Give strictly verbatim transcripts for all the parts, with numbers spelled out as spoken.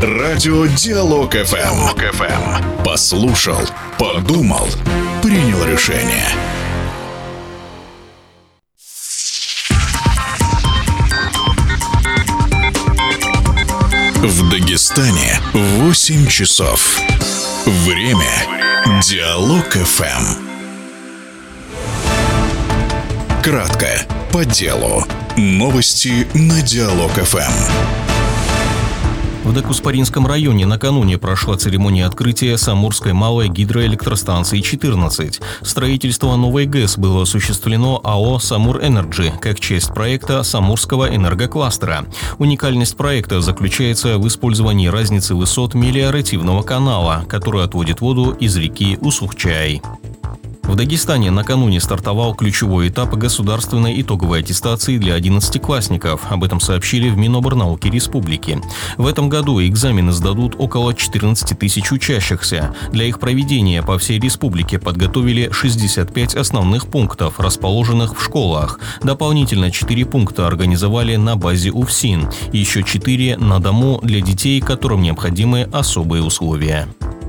Радио Диалог эф эм. Послушал, подумал, принял решение. В Дагестане восемь часов. Время Диалог эф эм. Кратко, по делу. Новости на Диалог эф эм. В Докуспаринском районе накануне прошла церемония открытия Самурской малой гидроэлектростанции четырнадцать. Строительство новой ГЭС было осуществлено АО «Самур Энерджи» как часть проекта Самурского энергокластера. Уникальность проекта заключается в использовании разницы высот мелиоративного канала, который отводит воду из реки Усухчай. В Дагестане накануне стартовал ключевой этап государственной итоговой аттестации для одиннадцатиклассников. Об этом сообщили в Миноборнауки Республики. В этом году экзамены сдадут около четырнадцать тысяч учащихся. Для их проведения по всей республике подготовили шестьдесят пять основных пунктов, расположенных в школах. Дополнительно четыре пункта организовали на базе УФСИН. Еще четыре на дому для детей, которым необходимы особые условия.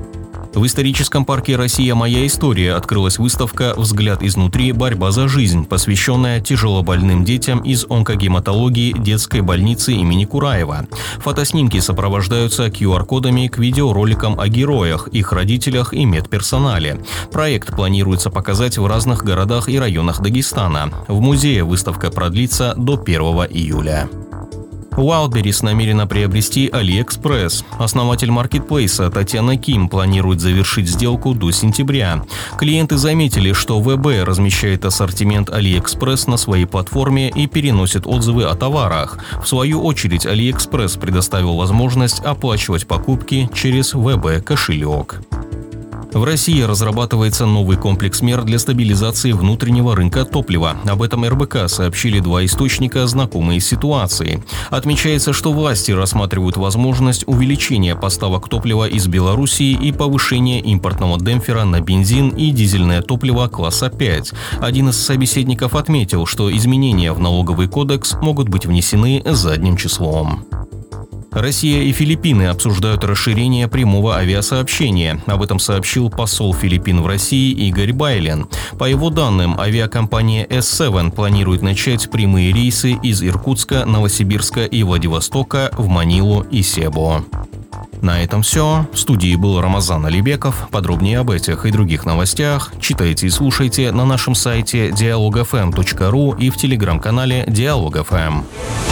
В историческом парке «Россия. Моя история» открылась выставка «Взгляд изнутри. Борьба за жизнь», посвященная тяжелобольным детям из онкогематологии детской больницы имени Кураева. Фотоснимки сопровождаются ку ар-кодами к видеороликам о героях, их родителях и медперсонале. Проект планируется показать в разных городах и районах Дагестана. В музее выставка продлится до первого июля. Wildberries намерена приобрести AliExpress. Основатель маркетплейса Татьяна Ким планирует завершить сделку до сентября. Клиенты заметили, что вэ бэ размещает ассортимент AliExpress на своей платформе и переносит отзывы о товарах. В свою очередь, AliExpress предоставил возможность оплачивать покупки через вэ бэ-кошелек. В России разрабатывается новый комплекс мер для стабилизации внутреннего рынка топлива. Об этом эр бэ ка сообщили два источника, знакомые с ситуацией. Отмечается, что власти рассматривают возможность увеличения поставок топлива из Белоруссии и повышения импортного демпфера на бензин и дизельное топливо класса пять. Один из собеседников отметил, что изменения в налоговый кодекс могут быть внесены задним числом. Россия и Филиппины обсуждают расширение прямого авиасообщения. Об этом сообщил посол Филиппин в России Игорь Байлен. По его данным, авиакомпания эс семь планирует начать прямые рейсы из Иркутска, Новосибирска и Владивостока в Манилу и Себу. На этом все. В студии был Рамазан Алибеков. Подробнее об этих и других новостях читайте и слушайте на нашем сайте диалог эф эм точка ру и в телеграм-канале Диалог эф эм.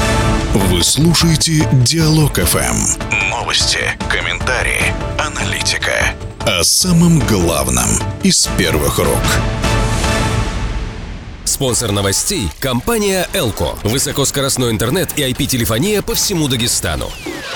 Вы слушаете Диалог эф эм. Новости, комментарии, аналитика. О самом главном из первых рук. Спонсор новостей – компания «Элко». Высокоскоростной интернет и ай пи-телефония по всему Дагестану.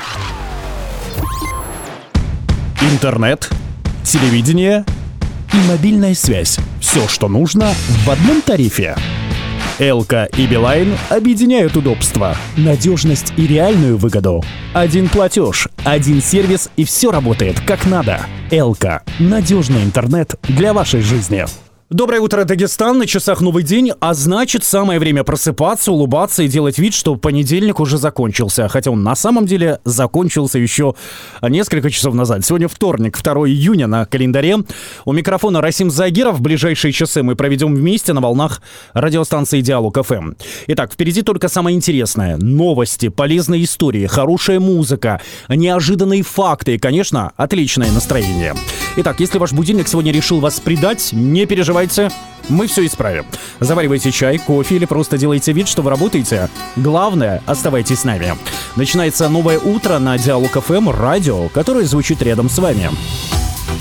Интернет, телевидение и мобильная связь. Все, что нужно в одном тарифе. Элко и Билайн объединяют удобства, надежность и реальную выгоду. Один платеж, один сервис и все работает как надо. Элко – надежный интернет для вашей жизни. Доброе утро, Дагестан, на часах новый день, а значит, самое время просыпаться, улыбаться и делать вид, что понедельник уже закончился, хотя он на самом деле закончился еще несколько часов назад. Сегодня вторник, второго июня на календаре. У микрофона Расим Загиров. В ближайшие часы мы проведем вместе на волнах радиостанции Диалог эф эм. Итак, впереди только самое интересное. Новости, полезные истории, хорошая музыка, неожиданные факты и, конечно, отличное настроение. Итак, если ваш будильник сегодня решил вас предать, не переживайте. Мы все исправим. Заваривайте чай, кофе или просто делайте вид, что вы работаете. Главное, оставайтесь с нами. Начинается новое утро на Диалог эф эм, радио, которое звучит рядом с вами.